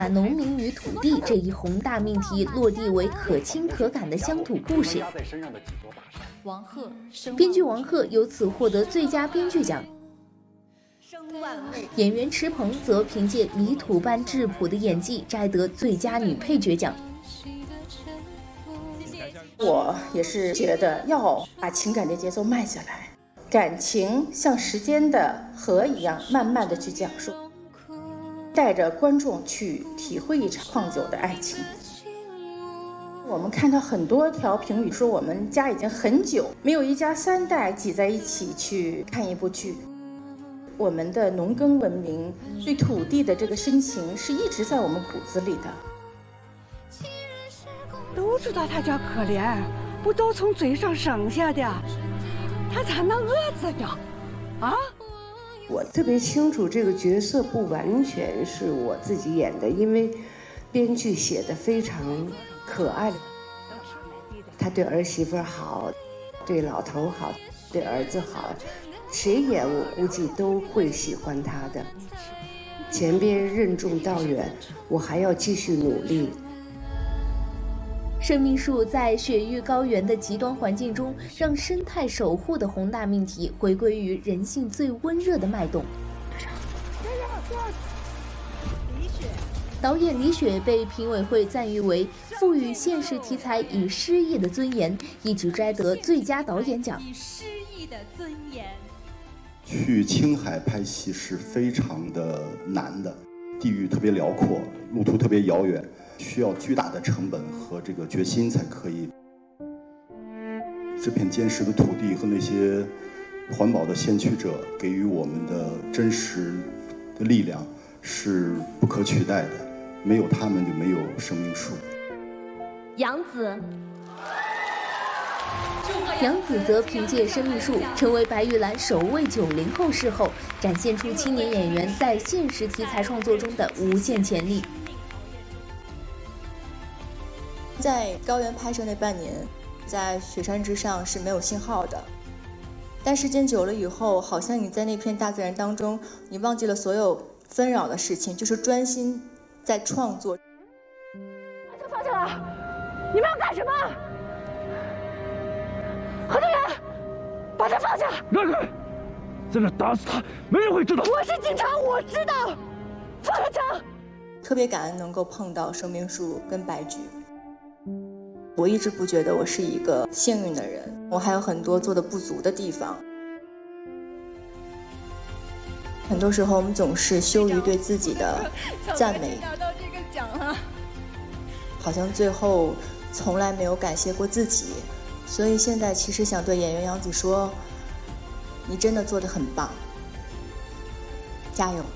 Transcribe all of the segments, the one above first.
把农民与土地这一宏大命题落地为可亲可感的乡土故事。编剧王鹤由此获得最佳编剧奖。演员池鹏则凭借泥土般质朴的演技摘得最佳女配角奖。 我也是觉得要把情感的节奏慢下来，感情像时间的河一样慢慢的去讲述，带着观众去体会一场旷久的爱情。我们看到很多条评语说我们家已经很久没有一家3代挤在一起去看一部剧。我们的农耕文明对土地的这个深情是一直在我们骨子里的。 都知道他叫可怜，不都从嘴上省下的，他咋能饿死的啊？ 我特别清楚这个角色不完全是我自己演的，因为编剧写的非常可爱。他对儿媳妇好，对老头好，对儿子好，谁演我估计都会喜欢他的。前边任重道远，我还要继续努力。 生命树在雪域高原的极端环境中，让生态守护的宏大命题回归于人性最温热的脉动。导演李雪被评委会赞誉为赋予现实题材以诗意的尊严，一举摘得最佳导演奖。以诗意的尊严。 去青海拍戏是非常的难的，地域特别辽阔，路途特别遥远，需要巨大的成本和这个决心才可以。这片坚实的土地和那些环保的先驱者给予我们的真实的力量是不可取代的，没有他们就没有生命树。 杨紫则凭借《生命树》成为白玉兰首位90后视后，展现出青年演员在现实题材创作中的无限潜力。 在高原拍摄那半年，在雪山之上是没有信号的，但时间久了以后，好像你在那片大自然当中，你忘记了所有纷扰的事情，就是专心在创作。 把车放下来！你们要干什么？何队员，把他放下！ 让开！在这打死他，没人会知道。 我是警察，我知道。放下枪！ 特别感恩能够碰到生命树跟白菊。我一直不觉得我是一个幸运的人，我还有很多做的不足的地方。很多时候我们总是羞于对自己的赞美， 拿到这个奖了， 好像最后从来没有感谢过自己。所以现在其实想对演员杨紫说，你真的做得很棒，加油。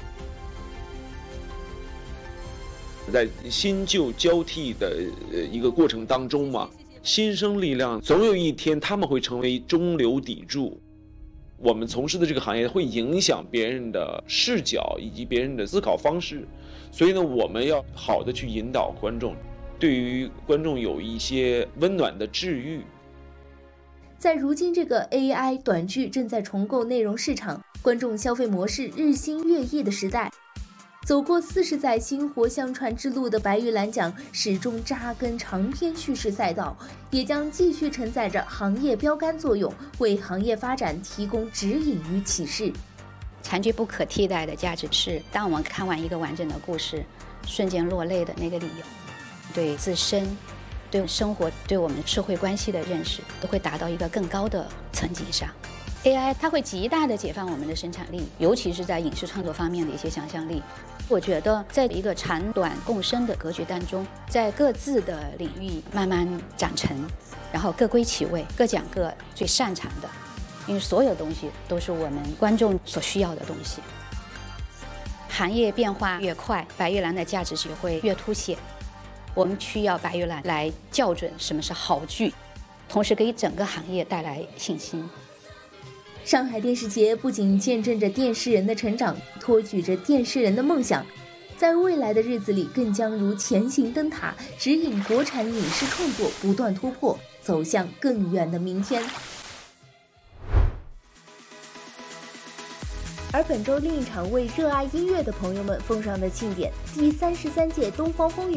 在新旧交替的一个过程当中嘛，新生力量总有一天他们会成为中流砥柱。我们从事的这个行业会影响别人的视角以及别人的思考方式，所以呢，我们要好的去引导观众，对于观众有一些温暖的治愈。 在如今这个 AI 短剧正在重构内容市场、观众消费模式日新月异的时代，走过40载薪火相传之路的白玉兰奖始终扎根长篇叙事赛道，也将继续承载着行业标杆作用，为行业发展提供指引与启示。 残剧不可替代的价值是，当我们看完一个完整的故事，瞬间落泪的那个理由，对自身、对生活、对我们社会关系的认识，都会达到一个更高的层级上。AI 它会极大的解放我们的生产力，尤其是在影视创作方面的一些想象力。我觉得在一个长短共生的格局当中，在各自的领域慢慢长成，然后各归其位，各讲各最擅长的，因为所有东西都是我们观众所需要的东西。行业变化越快，白玉兰的价值就会越凸显。我们需要白玉兰来校准什么是好剧，同时给整个行业带来信心。 上海电视节不仅见证着电视人的成长，托举着电视人的梦想，在未来的日子里更将如前行灯塔，指引国产影视创作不断突破，走向更远的明天。 而本周另一场为热爱音乐的朋友们奉上的庆典——第33届东方风云